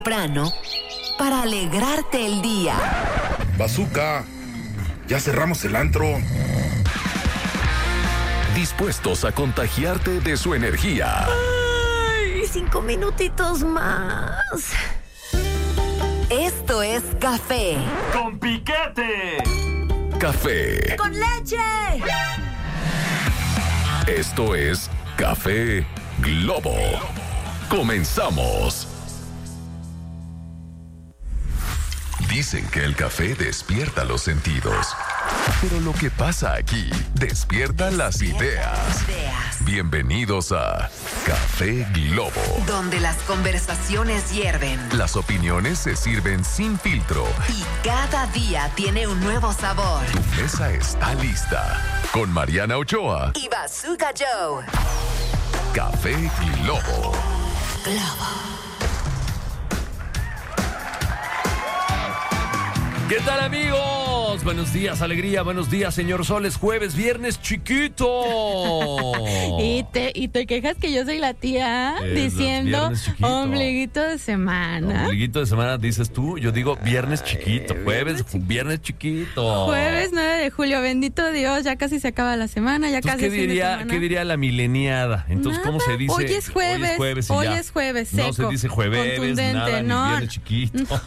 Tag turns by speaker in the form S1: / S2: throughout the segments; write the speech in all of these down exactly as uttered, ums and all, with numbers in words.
S1: Temprano para alegrarte el día.
S2: Bazooka, ya cerramos el antro.
S3: Dispuestos a contagiarte de su energía.
S1: Ay, cinco minutitos más. Esto es Café
S4: ¡Con piquete!
S3: Café
S1: con leche.
S3: Esto es Café Globo. Comenzamos. Dicen que el café despierta los sentidos, pero lo que pasa aquí despierta las ideas. Bienvenidos a Café Globo,
S1: Donde las conversaciones hierven
S3: las opiniones se sirven sin filtro
S1: y cada día tiene un nuevo sabor.
S3: tu mesa está lista. Con Mariana Ochoa,
S1: Y Bazooka Joe.
S3: Café Globo.
S1: Globo.
S4: ¿Qué tal, amigos? Buenos días, alegría, buenos días, señor Sol. Es jueves, viernes chiquito.
S5: Y te, y te quejas que yo soy la tía
S4: Es
S5: diciendo
S4: viernes chiquito.
S5: ombliguito de semana.
S4: Ombliguito de semana dices tú, yo digo viernes chiquito, jueves, viernes chiquito.
S5: Jueves nueve de julio, bendito Dios, ya casi se acaba la semana, ya
S4: Entonces,
S5: casi
S4: ¿qué
S5: es fin de
S4: diría,
S5: semana.
S4: ¿qué diría la mileniada? Entonces, ¿cómo
S5: Nada,
S4: se dice?
S5: Hoy es jueves,
S4: Hoy es jueves, y
S5: hoy
S4: ya.
S5: es jueves,
S4: No se
S5: seco,
S4: dice jueves,
S5: contundente,
S4: nada,
S5: no.
S4: ni viernes chiquito.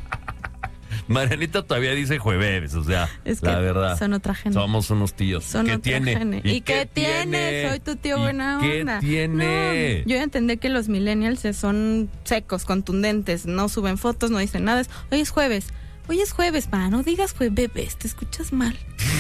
S4: Marianita todavía dice jueves, o sea,
S5: Es que
S4: la verdad.
S5: son otra gente.
S4: Somos unos tíos.
S5: Son
S4: ¿Qué
S5: otra
S4: tiene?
S5: gene. ¿Y, qué tiene? Soy tu tío
S4: ¿Y
S5: buena
S4: qué
S5: onda.
S4: tiene?
S5: No, yo ya entendí que los millennials son secos, contundentes, no suben fotos, no dicen nada. Hoy es jueves. Hoy es jueves, pa, no digas jueves, te escuchas mal.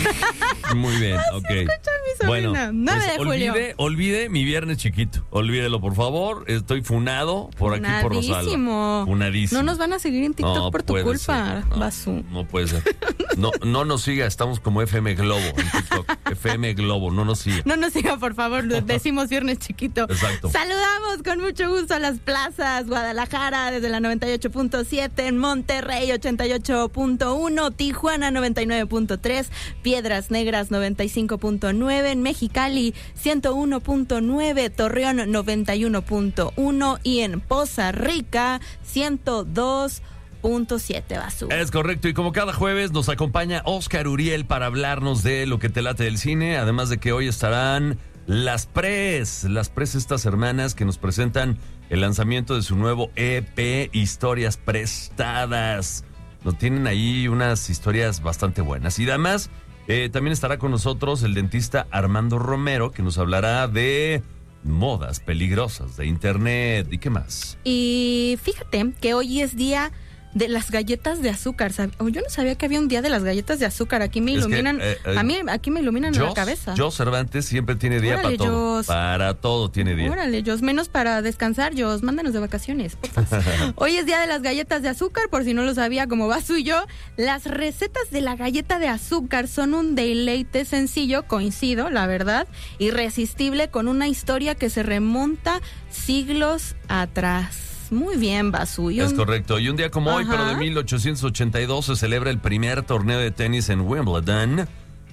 S4: Muy bien, ok.
S5: mi
S4: Bueno,
S5: sobrina. nueve
S4: pues
S5: de julio.
S4: olvide, olvide mi viernes chiquito. Olvídelo, por favor. Estoy funado por aquí por Rosalba.
S5: Funadísimo.
S4: Funadísimo.
S5: No nos van a seguir en TikTok
S4: No
S5: por tu
S4: puede
S5: culpa,
S4: ser. No,
S5: Basú.
S4: No puede ser. No, no nos siga, estamos como F M Globo en TikTok. F M Globo, no nos siga.
S5: No nos siga, por favor, decimos viernes chiquito.
S4: Exacto.
S5: Saludamos con mucho gusto a las plazas. Guadalajara desde la noventa y ocho punto siete, en Monterrey ochenta y ocho punto uno, Tijuana noventa y nueve punto tres, Piedras Negras noventa y cinco punto nueve, en Mexicali ciento uno punto nueve, Torreón noventa y uno punto uno y en Poza Rica ciento dos punto siete, basura.
S4: Es correcto, y como cada jueves nos acompaña Oscar Uriel para hablarnos de lo que te late del cine, además de que hoy estarán las Pres, las Pres, estas hermanas que nos presentan el lanzamiento de su nuevo E P, Historias Prestadas. Nos tienen ahí unas historias bastante buenas. Y además, eh, también estará con nosotros el dentista Armando Romero, que nos hablará de modas peligrosas de internet y qué más.
S5: Y fíjate que hoy es día de las galletas de azúcar. ¿Sab- oh, yo no sabía que había un día de las galletas de azúcar. Aquí me
S4: Es que,
S5: iluminan,
S4: eh, eh,
S5: a mí aquí me iluminan en la
S4: Jos-
S5: cabeza.
S4: Jos Cervantes siempre tiene día
S5: Órale,
S4: para todo.
S5: Jos.
S4: Para todo tiene día.
S5: Órale, Jos, menos para descansar, Jos, mándanos de vacaciones, por favor. Hoy es día de las galletas de azúcar, por si no lo sabía, como Basu y yo. Las recetas de la galleta de azúcar son un deleite sencillo, coincido, la verdad, irresistible, con una historia que se remonta siglos atrás. Muy bien, Basu. Y
S4: Es
S5: un-
S4: correcto. Y un día como hoy,
S5: Ajá.
S4: pero de mil ochocientos ochenta y dos, se celebra el primer torneo de tenis en Wimbledon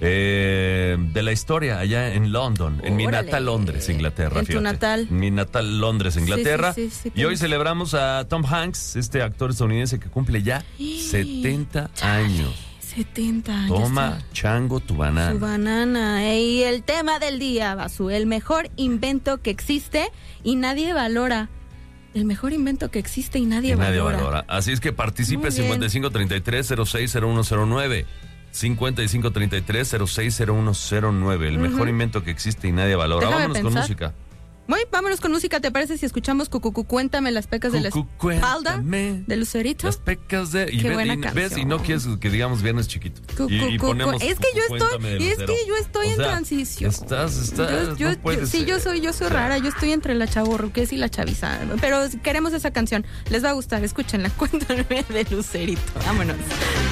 S4: eh, de la historia, allá en London, en mi
S5: Órale.
S4: natal Londres, Inglaterra.
S5: En tu
S4: fíjate.
S5: natal.
S4: En mi natal Londres, Inglaterra.
S5: sí, sí, sí,
S4: y hoy
S5: tenis.
S4: celebramos a Tom Hanks, este actor estadounidense que cumple ya setenta años.
S5: setenta años.
S4: Toma, chango, tu banana.
S5: Su banana. Y el tema del día, Basu, el mejor invento que existe y nadie valora. El mejor invento que existe y nadie,
S4: Y nadie
S5: valora.
S4: valora. Así es que participe.
S5: Muy bien.
S4: cincuenta y cinco treinta y tres cero seis cero uno cero nueve. cincuenta y cinco treinta y tres cero seis cero uno cero nueve. El mejor invento que existe y nadie valora.
S5: Déjame
S4: Vámonos con
S5: pensar.
S4: música.
S5: Muy, vámonos con música, ¿te parece si escuchamos Cucucu, cuéntame las pecas de la
S4: Cucu,
S5: espalda
S4: cuéntame
S5: de Lucerito?
S4: Las pecas de. Y
S5: Qué
S4: ves,
S5: buena
S4: y, ves,
S5: canción.
S4: y no quieres que digamos viernes chiquito.
S5: Cucu,
S4: Y, y
S5: cucu.
S4: ponemos
S5: Es que yo
S4: Cucu,
S5: estoy,
S4: cuéntame de
S5: es que
S4: Lucero.
S5: yo estoy
S4: O
S5: en
S4: sea,
S5: transición.
S4: Estás, estás.
S5: Yo,
S4: no
S5: yo-
S4: puede
S5: yo- sí,
S4: ser.
S5: yo soy, yo soy
S4: O sea,
S5: rara, yo estoy entre la chavorruquez y la chaviza. Pero queremos esa canción, les va a gustar, escúchenla, cuéntame de Lucerito. Vámonos.